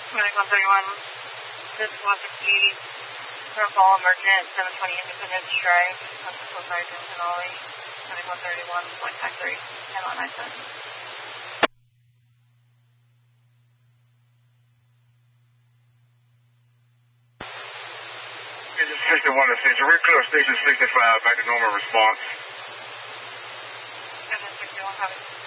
Medic 131, this was a key for a fall emergent, 720 Independence Drive, Central Sergeant Denali, Medic 131, flight factory, 1097. Station 61 to Station, we're clear Station 65, back to normal response. Station 61, copy.